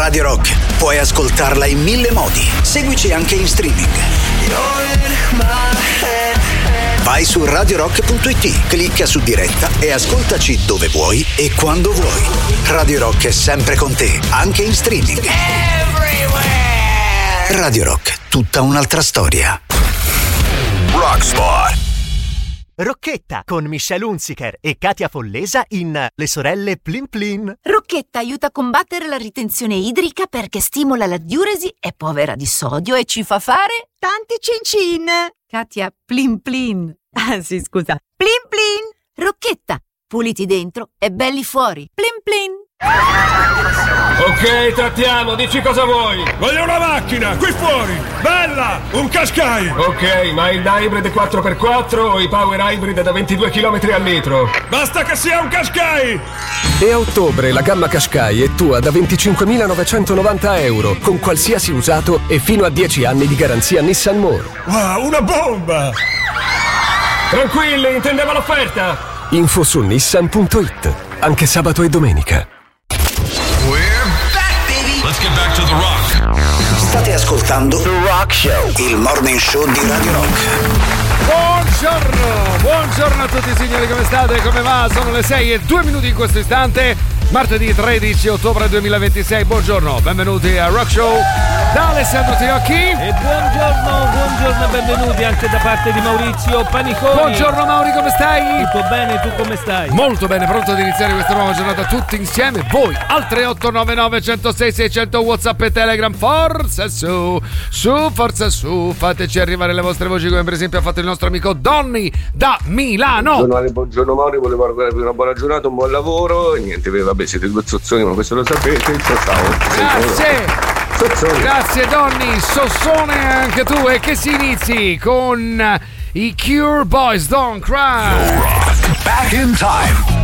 Radio Rock puoi ascoltarla in 1000 modi. Seguici anche in streaming. Vai su radiorock.it, clicca su diretta e ascoltaci dove vuoi e quando vuoi. Radio Rock è sempre con te, anche in streaming. Radio Rock, tutta un'altra storia. Rockspot. Rocchetta con Michelle Hunziker e Katia Follesa in Le sorelle Plin Plin. Rocchetta aiuta a combattere la ritenzione idrica perché stimola la diuresi, è povera di sodio e ci fa fare tanti cin-cin. Katia, Plin Plin. Ah sì, scusa. Plin Plin. Rocchetta, puliti dentro e belli fuori. Plin Plin. Ok, trattiamo, dici cosa vuoi. Voglio una macchina, qui fuori, bella, un Qashqai. Ok, ma il hybrid 4x4 o i power hybrid da 22 km al litro? Basta che sia un Qashqai. E a ottobre la gamma Qashqai è tua da 25.990 euro, con qualsiasi usato e fino a 10 anni di garanzia Nissan More. Wow, una bomba. Tranquilli, intendevo l'offerta. Info su nissan.it, anche sabato e domenica. Let's get back to the rock. State ascoltando The Rock Show, il morning show di Radio Rock. Buongiorno a tutti signori, come state? Come va? Sono le 6:02 in questo istante, martedì 13 ottobre 2026. Buongiorno, benvenuti a Rock Show da Alessandro Tiocchi. E buongiorno e benvenuti anche da parte di Maurizio Paniconi. Buongiorno Mauri, come stai? Tutto bene, tu come stai? Molto bene, pronto ad iniziare questa nuova giornata tutti insieme. Voi al 3899 106 600 WhatsApp e Telegram. Forza su, fateci arrivare le vostre voci, come per esempio ha fatto il nostro amico Donny da Milano. Buongiorno Mauri, volevo augurarvi una buona giornata, un buon lavoro. E niente, vabbè, siete due zozzoni, ma questo lo sapete. Grazie. Grazie Donny, sossone anche tu, e che si inizi con i Cure Boys Don't Cry. Back in time.